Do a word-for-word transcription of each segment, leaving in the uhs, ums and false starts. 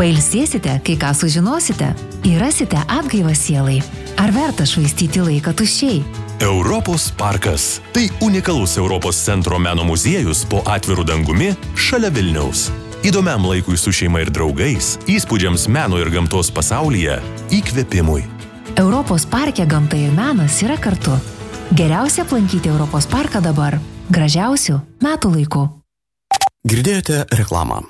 Pailsėsite, kai ką sužinosite, įrasite atgaivą sielai. Ar verta švaistyti laiką tuščiai? Europos parkas. Tai unikalus Europos centro meno muziejus po atviru dangumi šalia Vilniaus. Įdomiam laikui su šeima ir draugais, įspūdžiams meno ir gamtos pasaulyje, įkvėpimui. Europos parke gamta ir menas yra kartu. Geriausia aplankyti Europos parką dabar. Gražiausių metų laikų. Girdėjote reklamą.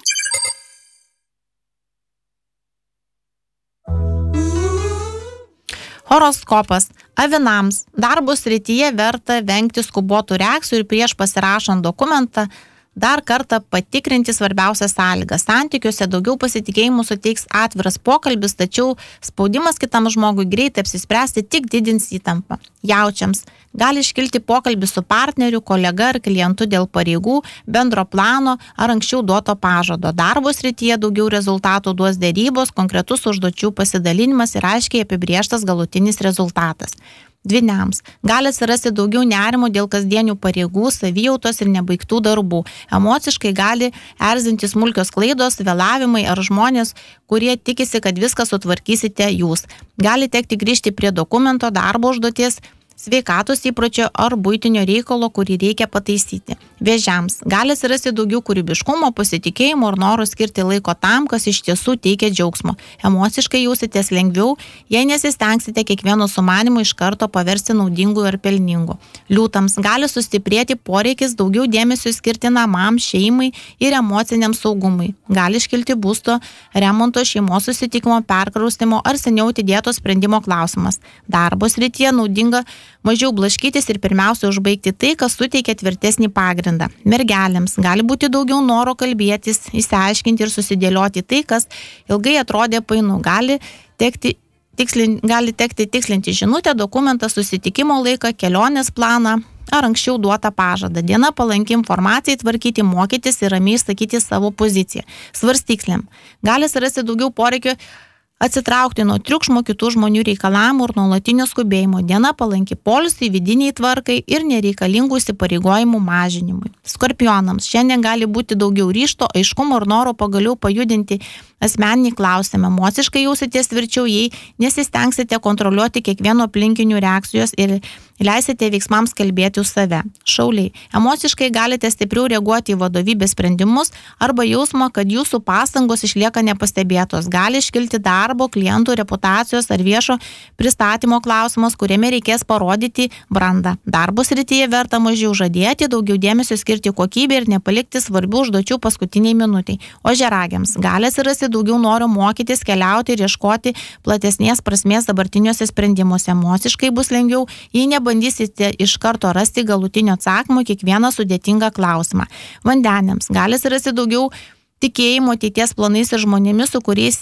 Horoskopas. Avinams. Darbo srityje verta vengti skubotų reakcijų ir prieš pasirašant dokumentą dar kartą patikrinti svarbiausias sąlygas. Santykiuose daugiau pasitikėjimų suteiks atviras pokalbis, tačiau spaudimas kitam žmogui greitai apsispręsti tik didins įtampą. Jaučiams. Gali iškilti pokalbis su partneriu, kolega ar klientu dėl pareigų, bendro plano ar anksčiau duoto pažado. Darbo srityje daugiau rezultatų duos derybos, konkretus užduočių pasidalinimas ir aiškiai apibrėžtas galutinis rezultatas. Dvyniams. Gali atsirasti daugiau nerimo dėl kasdienių pareigų, savijautos ir nebaigtų darbų. Emociškai gali erzinti smulkios klaidos, vėlavimai ar žmonės, kurie tikisi, kad viską sutvarkysite jūs. Gali tekti grįžti prie dokumento, darbo užduoties, sveikatos įpročio ar buitinio reikalo, kurį reikia pataisyti. Vėžiams. Gali atsirasti daugiau kūrybiškumo, pasitikėjimo ir noro skirti laiko tam, kas iš tiesų teikia džiaugsmo. Emociškai jausitės lengviau, jei nesistengsite kiekvieno sumanimo iš karto paversti naudingu ir pelningu. Liūtams. Gali sustiprėti poreikis daugiau dėmesio skirti namam, šeimai ir emociniam saugumui. Gali iškilti būsto, remonto, šeimos susitikimo, perkraustimo ar seniau atidėto sprendimo klausimas. Darbo srityje naudinga mažiau blaškytis ir pirmiausia užbaigti tai, kas suteikia tvirtesnį pagrindą. Mergelėms. Gali būti daugiau noro kalbėtis, išsiaiškinti ir susidėlioti tai, kas ilgai atrodė painu. Gali tekti, tikslin, gali tekti tikslinti žinutę, dokumentą, susitikimo laiką, kelionės planą ar anksčiau duotą pažadą. Diena palanki informacijai tvarkyti, mokytis ir ramiai sakyti savo poziciją. Svarstykslėm. Gali atsirasti daugiau poreikio atsitraukti nuo triukšmo, kitų žmonių reikalavimų ir nuolatinio skubėjimo. Diena palanki poilsiui, vidiniai tvarkai ir nereikalingų įsipareigojimų mažinimui. Skorpionams. Šiandien gali būti daugiau ryžto, aiškumo ir noro pagaliau pajudinti asmeninį klausimą. Emociškai jausitės tvirčiau, jei nesistengsite kontroliuoti kiekvieno aplinkinių reakcijos ir leisite veiksmams kalbėti už save. Šauliai. Emociškai galite stipriau reaguoti į vadovybės sprendimus arba jausmą, kad jūsų pastangos išlieka nepastebėtos. Gali iškilti darbo, klientų, reputacijos ar viešo pristatymo klausimas, kuriame reikės parodyti brandą. Darbo srityje verta mažiau žadėti, daugiau dėmesio skirti kokybei ir nepalikti svarbių užduočių paskutiniai minutiai. Ožiaragiams. Gali atsirasti daugiau noro mokytis, keliauti ir ieškoti platesnės prasmės dabartiniuose sprendimuose. Emociškai bus lengviau, jei nebandysite iš karto rasti galutinio atsakymo kiekvieną sudėtingą klausimą. Vandeniams. Gali atsirasti daugiau tikėjimo ateities planais ir žmonėmis, su kuriais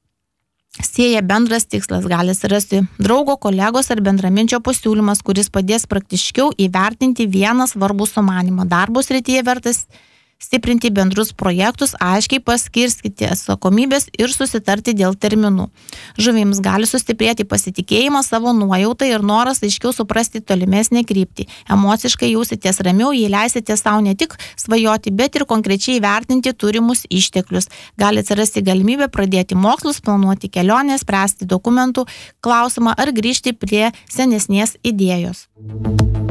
sieja bendras tikslas. Gali atsirasti draugo, kolegos ar bendraminčio pasiūlymas, kuris padės praktiškiau įvertinti vieną svarbų sumanimą. Darbo srityje vertas stiprinti bendrus projektus, aiškiai paskirstyti atsakomybės ir susitarti dėl terminų. Žuvims. Gali sustiprėti pasitikėjimas savo nuojautą ir noras aiškiau suprasti tolimesnę kryptį. Emociškai jausitės ramiau, jei leisite savo ne tik svajoti, bet ir konkrečiai vertinti turimus išteklius. Gali atsirasti galimybė pradėti mokslus, planuoti kelionės, spręsti dokumentų klausimą ar grįžti prie senesnės idėjos.